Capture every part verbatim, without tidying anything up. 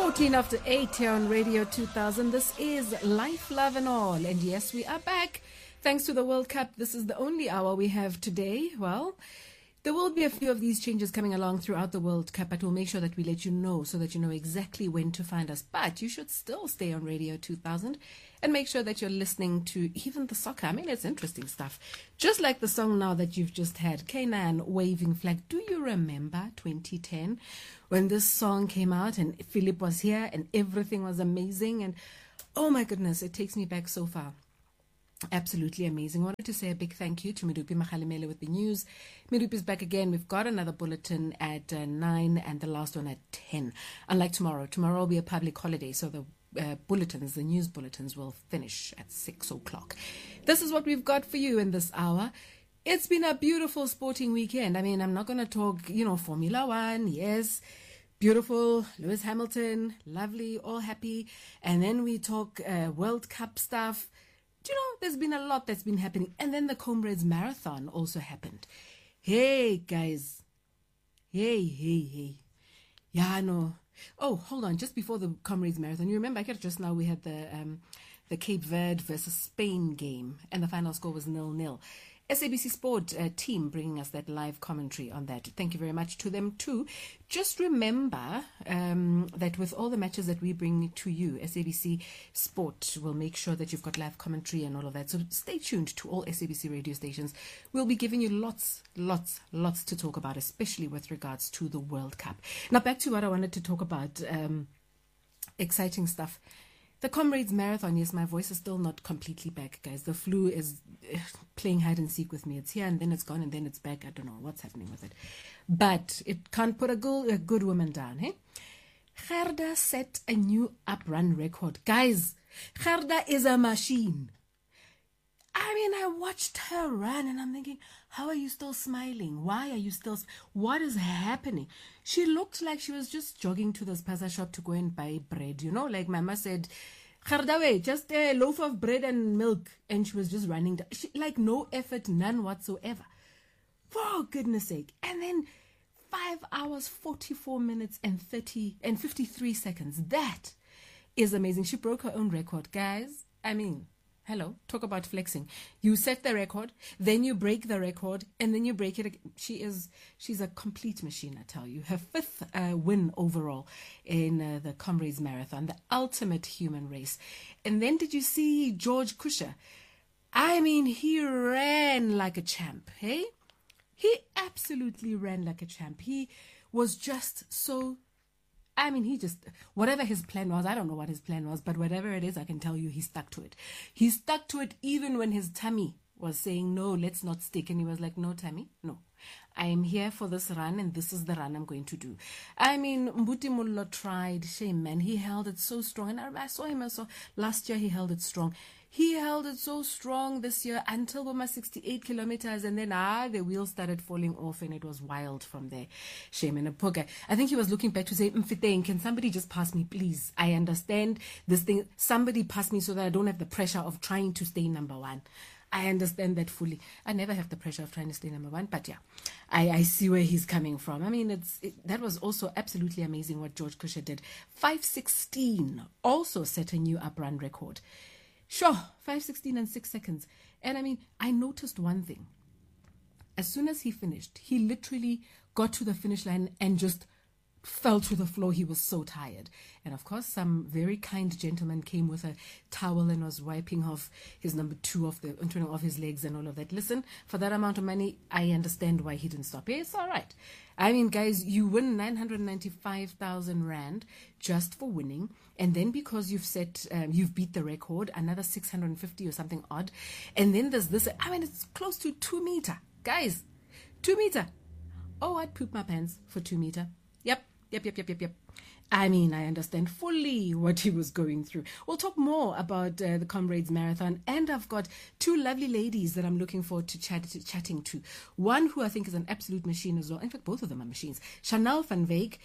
fourteen after eight here on Radio two thousand. This is Life, Love and All. And yes, we are back. Thanks to the World Cup, this is the only hour we have today. Well, there will be a few of these changes coming along throughout the World Cup, but we'll make sure that we let you know so that you know exactly when to find us. But you should still stay on Radio two thousand and make sure that you're listening to even the soccer. I mean, it's interesting stuff. Just like the song now that you've just had, Canaan Waving Flag. Do you remember twenty ten when this song came out and Philip was here and everything was amazing? And oh my goodness, it takes me back so far. Absolutely amazing. I wanted to say a big thank you to Medupi Makhalimele with the news. Medupi is back again. We've got another bulletin at uh, nine and the last one at ten. Unlike tomorrow. Tomorrow will be a public holiday, so the uh, bulletins, the news bulletins will finish at six o'clock. This is what we've got for you in this hour. It's been a beautiful sporting weekend. I mean, I'm not going to talk, you know, Formula One, yes. Beautiful, Lewis Hamilton, lovely, all happy. And then we talk uh, World Cup stuff. You know, there's been a lot that's been happening. And then the Comrades Marathon also happened. Hey, guys. Hey, hey, hey. Yeah, no. Oh, hold on. Just before the Comrades Marathon, you remember, I guess just now we had the um, the Cape Verde versus Spain game, and the final score was nil nil. S A B C Sport uh, team bringing us that live commentary on that. Thank you very much to them too. Just remember um, that with all the matches that we bring to you, S A B C Sport will make sure that you've got live commentary and all of that. So stay tuned to all S A B C radio stations. We'll be giving you lots, lots, lots to talk about, especially with regards to the World Cup. Now back to what I wanted to talk about. Um, exciting stuff. The Comrades Marathon, yes, my voice is still not completely back, guys. The flu is uh, playing hide and seek with me. It's here and then it's gone and then it's back. I don't know what's happening with it. But it can't put a good, a good woman down, hey? Gerda set a new uprun record. Guys, Gerda is a machine. I mean, I watched her run and I'm thinking, how are you still smiling? Why are you still, what is happening? She looked like she was just jogging to the spaza shop to go and buy bread. You know, like Mama said, Gerdawe, just a loaf of bread and milk. And she was just running down. She, like no effort, none whatsoever. For goodness sake. And then five hours, forty-four minutes and thirty and fifty-three seconds. That is amazing. She broke her own record, guys. I mean, hello, talk about flexing. You set the record, then you break the record, and then you break it again. She is, she's a complete machine, I tell you. Her fifth uh, win overall in uh, the Comrades Marathon, the ultimate human race. And then did you see George Kusha? I mean, he ran like a champ, hey? He absolutely ran like a champ. He was just so I mean, he just, whatever his plan was, I don't know what his plan was, but whatever it is, I can tell you he stuck to it. He stuck to it even when his tummy was saying, no, let's not stick. And he was like, no, tummy, no. I am here for this run and this is the run I'm going to do. I mean, Mbuti Mullo tried, shame man, he held it so strong. And I, I saw him, I saw, last year he held it strong. He held it so strong this year until almost sixty-eight kilometers. And then, ah, the wheels started falling off and it was wild from there. Shame and a poor guy. I think he was looking back to say, Mfiteng, can somebody just pass me, please? I understand this thing. Somebody pass me so that I don't have the pressure of trying to stay number one. I understand that fully. I never have the pressure of trying to stay number one, but yeah, I, I see where he's coming from. I mean, it's it, that was also absolutely amazing what George Kusha did. five sixteen also set a new uprun record. Sure, five sixteen and six seconds. And I mean, I noticed one thing. As soon as he finished, he literally got to the finish line and just fell to the floor. He was so tired. And of course, some very kind gentleman came with a towel and was wiping off his number two off the off his legs and all of that. Listen, for that amount of money, I understand why he didn't stop. It's all right. I mean, guys, you win nine hundred ninety-five thousand rand just for winning. And then because you've set, um, you've beat the record, another six hundred fifty or something odd. And then there's this, I mean, it's close to two meter. Guys, two meter. Oh, I'd poop my pants for two meter. Yep. Yep, yep, yep, yep, yep. I mean, I understand fully what he was going through. We'll talk more about uh, the Comrades Marathon, and I've got two lovely ladies that I'm looking forward to, chat, to chatting to. One who I think is an absolute machine as well. In fact, both of them are machines. Chanel van Wyk.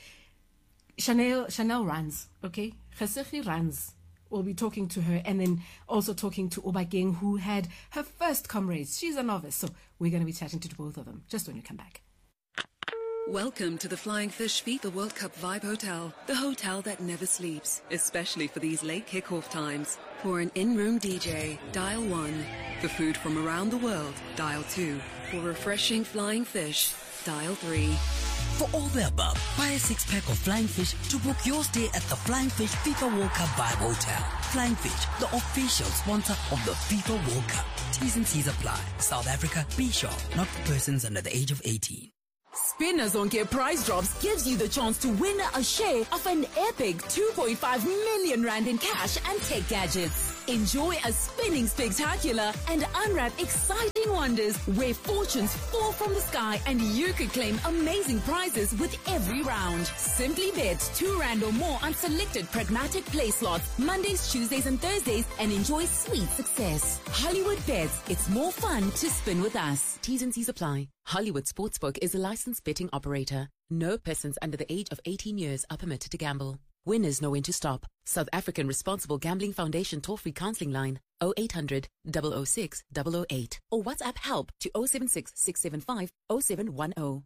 Chanel, Chanel runs, okay? Geseghi runs. We'll be talking to her, and then also talking to Obakeng, who had her first Comrades. She's a novice, so we're going to be chatting to both of them just when you come back. Welcome to the Flying Fish FIFA World Cup Vibe Hotel, the hotel that never sleeps, especially for these late kickoff times. For an in-room D J, dial one. For food from around the world, dial two. For refreshing flying fish, dial three. For all the above, buy a six-pack of Flying Fish to book your stay at the Flying Fish FIFA World Cup Vibe Hotel. Flying Fish, the official sponsor of the FIFA World Cup. T's and C's apply. South Africa, be sure, not for persons under the age of eighteen. Spinners on Get Prize Drops gives you the chance to win a share of an epic two point five million rand in cash and tech gadgets. Enjoy a spinning spectacular and unwrap exciting wonders where fortunes fall from the sky and you could claim amazing prizes with every round. Simply bet two rand or more on selected pragmatic play slots Mondays, Tuesdays and Thursdays and enjoy sweet success. Hollywood Bets, it's more fun to spin with us. T's and C's apply. Hollywood Sportsbook is a licensed betting operator. No persons under the age of eighteen years are permitted to gamble. Winners know when to stop. South African Responsible Gambling Foundation toll-free counseling line oh eight hundred, double oh six, double oh eight or WhatsApp help to oh seven six, six seven five, oh seven one oh.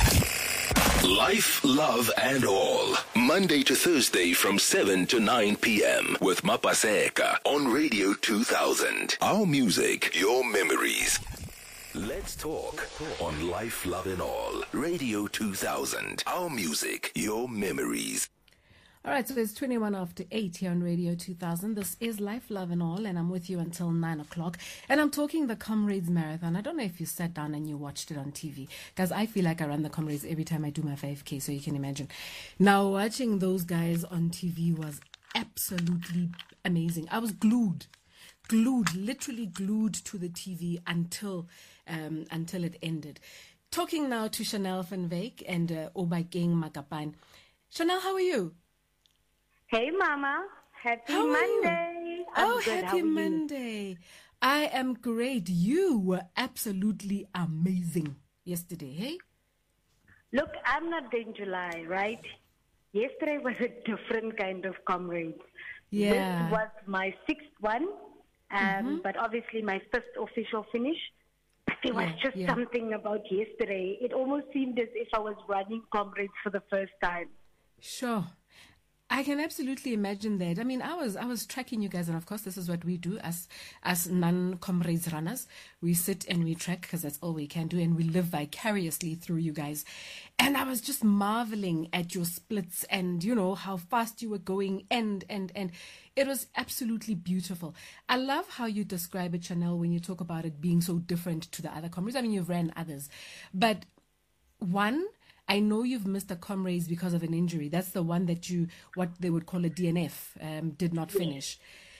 Life, love and all. Monday to Thursday from seven to nine p.m. with Mapaseka on Radio two thousand. Our music, your memories. Let's talk on Life, Love and All. Radio two thousand. Our music, your memories. All right, so it's twenty-one after eight here on Radio two thousand. This is Life, Love and All, and I'm with you until nine o'clock. And I'm talking the Comrades Marathon. I don't know if you sat down and you watched it on T V, because I feel like I run the Comrades every time I do my five K, so you can imagine. Now, watching those guys on T V was absolutely amazing. I was glued. Glued, literally glued to the T V until um, until it ended. Talking now to Chanel van Wyk and uh, Obakeng Makapan. Chanel, how are you? Hey, Mama. Happy How are Monday. you? I'm Oh, good. How happy are you? Monday. I am great. You were absolutely amazing yesterday, hey? Look, I'm not Danger July, right? Yesterday was a different kind of Comrades. Yeah. This was my sixth one, um, Mm-hmm. but obviously my fifth official finish. But there was Yeah, just yeah. something about yesterday. It almost seemed as if I was running Comrades for the first time. Sure. I can absolutely imagine that. I mean, I was I was tracking you guys, and of course, this is what we do as as non-comrades runners. We sit and we track because that's all we can do, and we live vicariously through you guys. And I was just marveling at your splits and, you know, how fast you were going, and and and it was absolutely beautiful. I love how you describe it, Chanel, when you talk about it being so different to the other comrades. I mean, you've ran others, but one, I know you've missed a Comrades because of an injury. That's the one that you, what they would call a D N F, um, did not finish.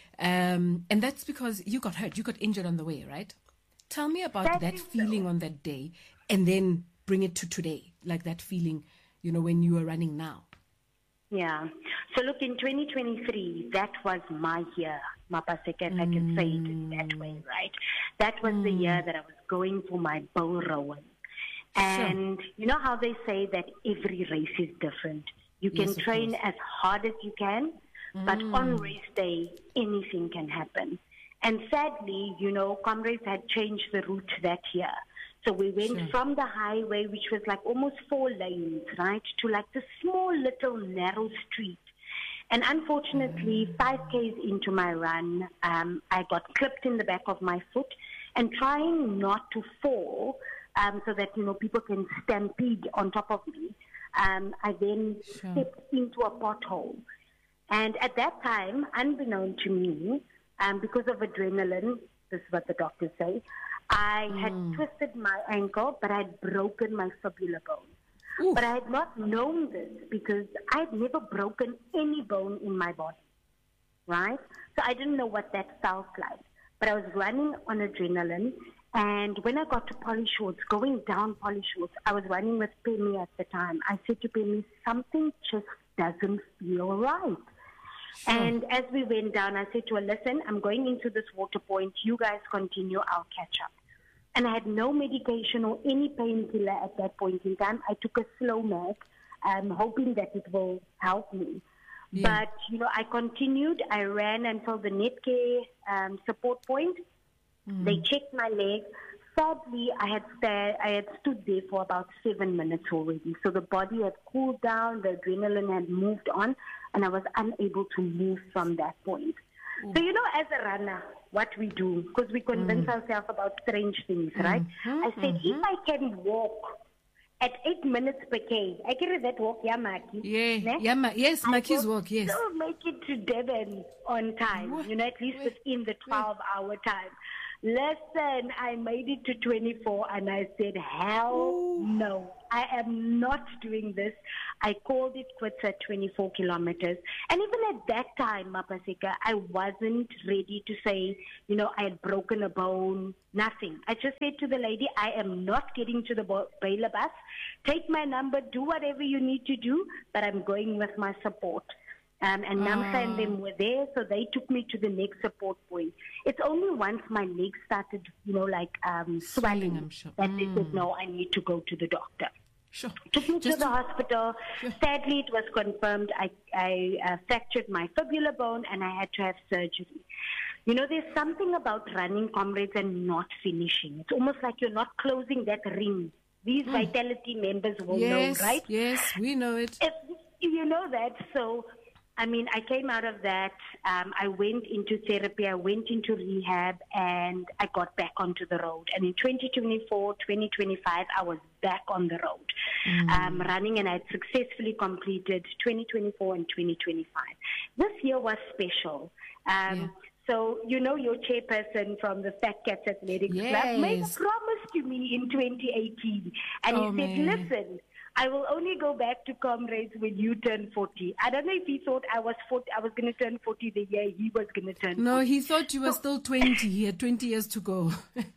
Um, and that's because you got hurt. You got injured on the way, right? Tell me about That that is feeling on that day, and then bring it to today, like that feeling, you know, when you were running now. Yeah. So look, in twenty twenty-three, that was my year, Mapaseka, if I can say it in that way, right? That was the year that I was going for my Bull Rowan. And you know how they say that every race is different. You can Yes, of train course. as hard as you can, but on race day, anything can happen. And sadly, you know, Comrades had changed the route that year. So we went Sure. from the highway, which was like almost four lanes, right, to like the small little narrow street. And unfortunately, five Ks into my run, um, I got clipped in the back of my foot, and trying not to fall, Um, so that, you know, people can stampede on top of me. Um, I then Sure. stepped into a pothole. And at that time, unbeknown to me, um, because of adrenaline, this is what the doctors say, I had twisted my ankle, but I had broken my fibula bone. Ooh. But I had not known this because I had never broken any bone in my body, right? So I didn't know what that felt like. But I was running on adrenaline. And when I got to Polly Shorts, going down Polly Shorts, I was running with Penny at the time. I said to Penny, something just doesn't feel right. And as we went down, I said to her, listen, I'm going into this water point. You guys continue. I'll catch up. And I had no medication or any painkiller at that point in time. I took a slow mac, um, hoping that it will help me. Yeah. But, you know, I continued. I ran until the Netcare um, support point. They checked my leg, sadly, I had sta- I had stood there for about seven minutes already. So the body had cooled down, the adrenaline had moved on, and I was unable to move from that point. Mm. So, you know, as a runner, what we do, because we convince mm. ourselves about strange things, mm. right? Mm-hmm. I said, mm-hmm. if I can walk at eight minutes per K, I carry that walk, yeah, Maki. Yeah, yeah, ma- yes, Maki's walk, yes. Still make it to Devon on time, what? you know, at least Wait. within the twelve-hour time. Listen, I made it to twenty-four and I said, hell Ooh. no, I am not doing this. I called it quits at twenty-four kilometers. And even at that time, Mapaseka, I wasn't ready to say, you know, I had broken a bone, nothing. I just said to the lady, I am not getting to the Baylor bus. Take my number, do whatever you need to do, but I'm going with my support. Um, and Namsa uh. and them were there, so they took me to the next support point. It's only once my legs started, you know, like um, swelling, I'm sure. that mm. they said, no, I need to go to the doctor. Sure. Took me Just to the to... hospital. Sure. Sadly, it was confirmed I, I uh, fractured my fibula bone and I had to have surgery. You know, there's something about running, comrades, and not finishing. It's almost like you're not closing that ring. These mm. Vitality members will yes, know, right? Yes, we know it. If, you know that, so... I mean, I came out of that, um, I went into therapy, I went into rehab, and I got back onto the road. And in twenty twenty-four, twenty twenty-five, I was back on the road, mm. um, running, and I had successfully completed twenty twenty-four and twenty twenty-five. This year was special. Um, yeah. So, you know, your chairperson from the Fat Cats Athletics yes. Club made a promise to me in twenty eighteen. And oh, he said, man. listen, I will only go back to comrades when you turn forty. I don't know if he thought I was forty, I was going to turn forty the year he was going to turn forty. No, he thought you were so, still twenty. He had twenty years to go.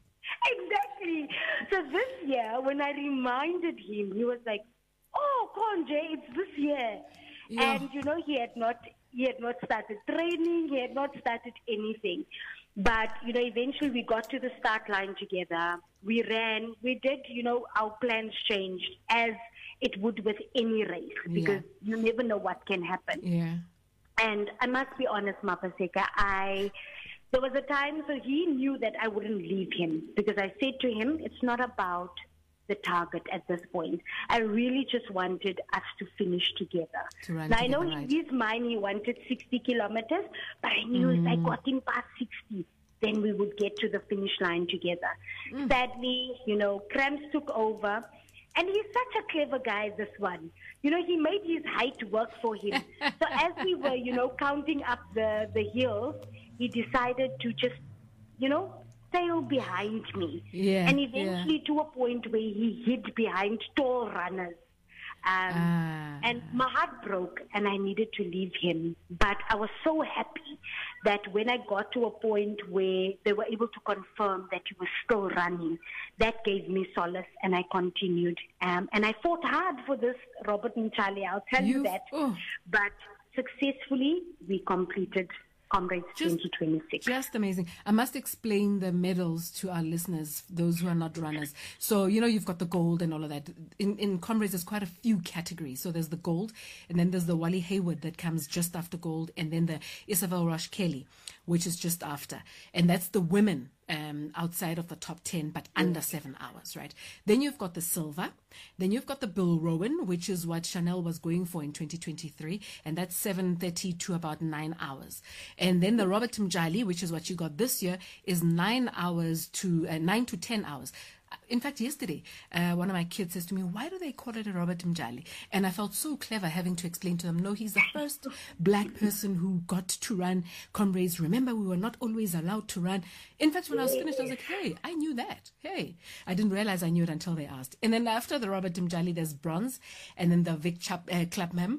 Exactly. So this year, when I reminded him, he was like, oh, Konje, it's this year. Yeah. And, you know, he had not he had not started training. He had not started anything. But, you know, eventually we got to the start line together. We ran. We did, you know, our plans changed as it would with any race because yeah. you never know what can happen. Yeah. And I must be honest, Mapaseka, I, there was a time, so he knew that I wouldn't leave him because I said to him, it's not about the target at this point. I really just wanted us to finish together. To run now, together, I know right. in his mind he wanted sixty kilometers, but I knew mm. if I got him past sixty, then we would get to the finish line together. Mm. Sadly, you know, cramps took over. And he's such a clever guy, this one. You know, he made his height work for him. So as we were, you know, counting up the, the hills, he decided to just, you know, sail behind me. Yeah, and eventually yeah. to a point where he hid behind tall runners. Um, ah. And my heart broke and I needed to leave him. But I was so happy that when I got to a point where they were able to confirm that he was still running, that gave me solace and I continued. Um, and I fought hard for this, Robert and Charlie, I'll tell you, you that. Oh. But successfully, we completed Comrades just, twenty twenty-six. Just amazing. I must explain the medals to our listeners, those who are not runners. So, you know, you've got the gold and all of that. In, in Comrades, there's quite a few categories. So there's the gold, and then there's the Wally Hayward that comes just after gold, and then the Isabel Rush Kelly, which is just after. And that's the women um, outside of the top ten, but under seven hours, right? Then you've got the silver. Then you've got the Bill Rowan, which is what Chanel was going for in twenty twenty-three, and that's seven thirty to about nine hours. And then the Robert Mjali, which is what you got this year, is nine hours to uh, nine to ten hours. In fact, yesterday, uh, one of my kids says to me, why do they call it a Robert Mjali? And I felt so clever having to explain to them, no, he's the first black person who got to run Comrades. Remember, we were not always allowed to run. In fact, when I was finished, I was like, hey, I knew that. Hey, I didn't realize I knew it until they asked. And then after the Robert Mjali, there's bronze, and then the Vic Chap, uh, Clapham,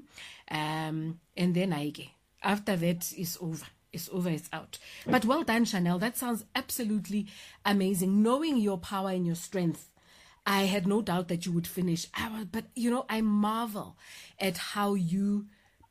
um, and then Aige. After that, it's over. It's over, it's out. But well done, Chanel. That sounds absolutely amazing. Knowing your power and your strength, I had no doubt that you would finish. I was, but, you know, I marvel at how you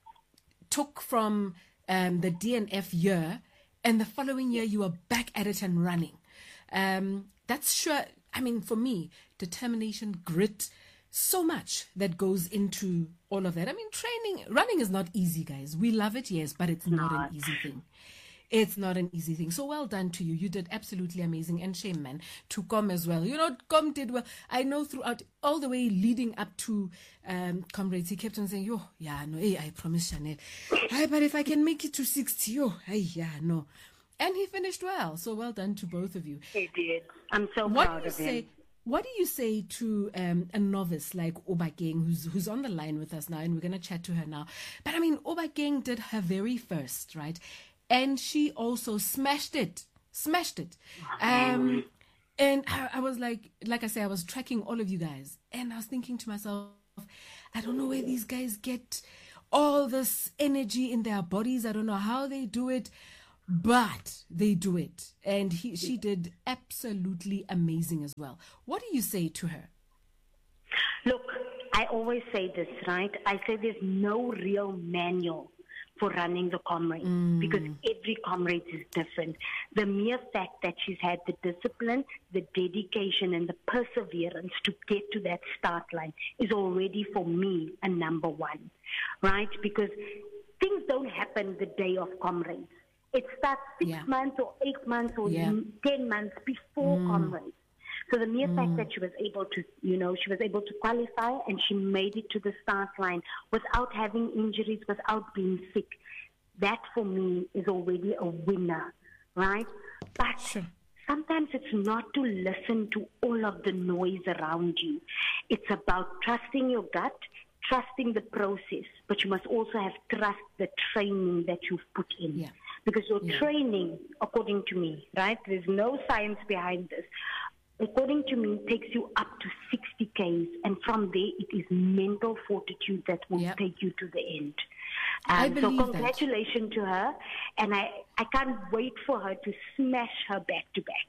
took from um, the D N F year, and the following year you were back at it and running. Um, that's sure, I mean, for me, determination, grit, so much that goes into all of that. I mean, training, running is not easy, guys. We love it, yes, but it's not, not an easy thing. It's not an easy thing. So well done to you. You did absolutely amazing. And shame, man, to Com as well. You know, Com did well. I know throughout, all the way leading up to um, Comrades, he kept on saying, yo, yeah, no, hey, I promise Chanel. Hey, but if I can make it to sixty, yo, hey, yeah, no. And he finished well. So well done to both of you. He did. I'm so What proud do you of him. say? What do you say to um, a novice like Obakeng, who's who's on the line with us now, and we're going to chat to her now. But I mean, Obakeng did her very first, right? And she also smashed it, smashed it. Um, and I, I was like, like I say, I was tracking all of you guys, and I was thinking to myself, I don't know where these guys get all this energy in their bodies. I don't know how they do it. But they do it. And he, she did absolutely amazing as well. What do you say to her? Look, I always say this, right? I say there's no real manual for running the comrade mm. because every comrade is different. The mere fact that she's had the discipline, the dedication, and the perseverance to get to that start line is already, for me, a number one, right? Because things don't happen the day of comrades. It starts six yeah. months or eight months or yeah. ten months before mm. comrades. So the mere mm. fact that she was able to, you know, she was able to qualify and she made it to the start line without having injuries, without being sick, that for me is already a winner, right? But sure. sometimes it's not to listen to all of the noise around you. It's about trusting your gut, trusting the process, but you must also have trust the training that you've put in. Yeah. Because your yeah. training, according to me, right, there's no science behind this, according to me, takes you up to sixty kays, and from there it is mental fortitude that will yep. take you to the end. Um, I so believe congratulations that. to her, and I, I can't wait for her to smash her back to back.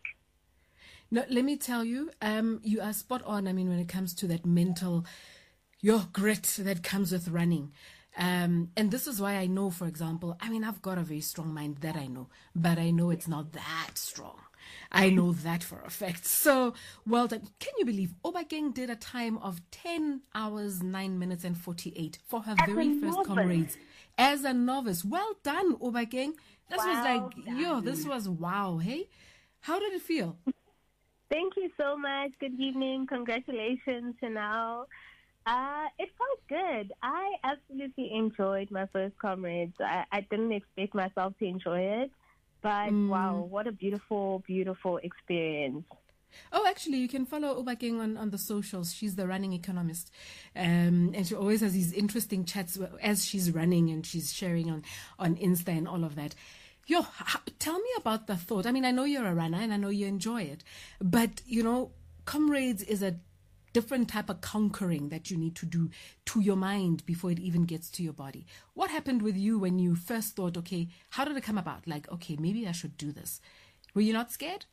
No, let me tell you, um, you are spot on. I mean, when it comes to that mental, your grit that comes with running. Um, and this is why I know, for example, I mean, I've got a very strong mind, that I know, but I know it's not that strong. I know that for a fact. So, well done. Can you believe Obakeng did a time of ten hours, nine minutes and forty-eight for her As very a first novice. comrades as a novice? Well done, Obakeng. This Well was like, done. yo, this was wow. Hey, how did it feel? Thank you so much. Good evening. Congratulations, Chanel. Uh, it felt good. I absolutely enjoyed my first comrades. I, I didn't expect myself to enjoy it, but Mm. wow, what a beautiful, beautiful experience. Oh, actually, you can follow Obakeng on, on the socials. She's the running economist. Um, and she always has these interesting chats as she's running and she's sharing on, on Insta and all of that. Yo, h- tell me about the thought. I mean, I know you're a runner and I know you enjoy it, but, you know, comrades is a different type of conquering that you need to do to your mind before it even gets to your body. What happened with you when you first thought, okay, how did it come about? Like, okay, maybe I should do this. Were you not scared?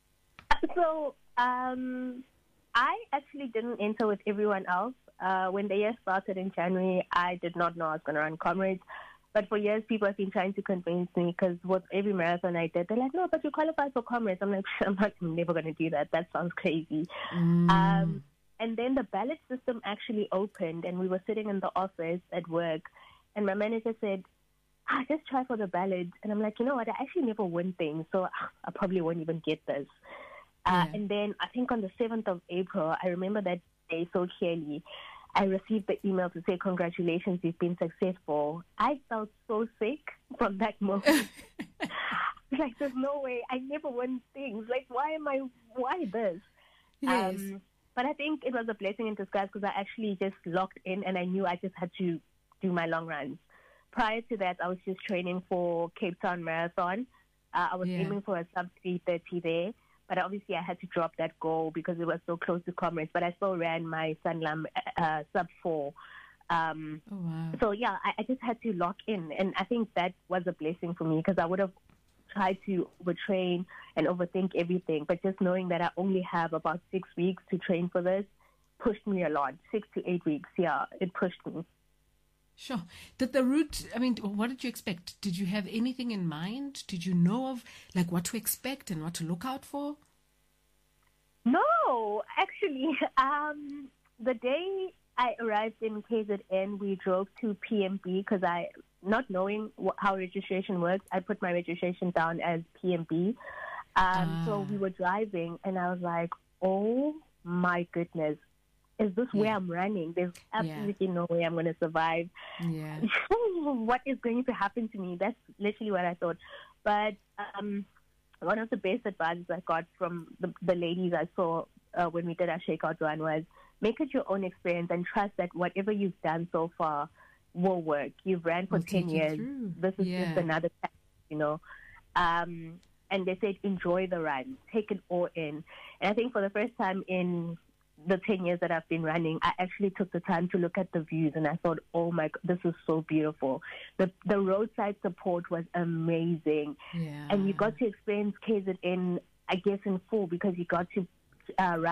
So um, I actually didn't enter with everyone else. Uh, when the year started in January, I did not know I was going to run comrades. But for years, people have been trying to convince me because with every marathon I did, they're like, no, but you qualified for comrades. I'm like, I'm, not, I'm never going to do that. That sounds crazy. Mm. Um, and then the ballot system actually opened, and we were sitting in the office at work, and my manager said, ah, just try for the ballot. And I'm like, you know what? I actually never win things, so I probably won't even get this. Uh, Yeah. And then I think on the seventh of April, I remember that day so clearly, I received the email to say, congratulations, you've been successful. I felt so sick from that moment. Like, there's no way. I never win things. Like, why am I, why this? Yes. Um, but I think it was a blessing in disguise because I actually just locked in and I knew I just had to do my long runs. Prior to that, I was just training for Cape Town Marathon. Uh, I was Yeah. aiming for a sub three thirty there. But obviously I had to drop that goal because it was so close to comrades. But I still ran my Sanlam uh, sub four. Um, Oh, wow. so, yeah, I, I just had to lock in. And I think that was a blessing for me because I would have tried to overtrain and overthink everything. But just knowing that I only have about six weeks to train for this pushed me a lot. Six to eight weeks, yeah, it pushed me. Sure. Did the route, I mean, what did you expect? Did you have anything in mind? Did you know of, like, what to expect and what to look out for? No, actually, um, the day I arrived in K Z N, we drove to P M B because I not knowing wh- how registration works, I put my registration down as P M B. Um, Ah. So we were driving, and I was like, oh my goodness, is this where Yeah. I'm running? There's absolutely no way I'm going to survive. Yeah. What is going to happen to me? That's literally what I thought. But um, one of the best advices I got from the, the ladies I saw uh, when we did our shakeout run was make it your own experience and trust that whatever you've done so far will work. You've ran for Will ten take you years. through. This is Yeah. just another test, you know. Um, and they said, enjoy the run. Take it all in. And I think for the first time in the ten years that I've been running, I actually took the time to look at the views, and I thought, oh my God, this is so beautiful. The the roadside support was amazing. Yeah. And you got to experience K Z N, I guess, in full, because you got to uh, run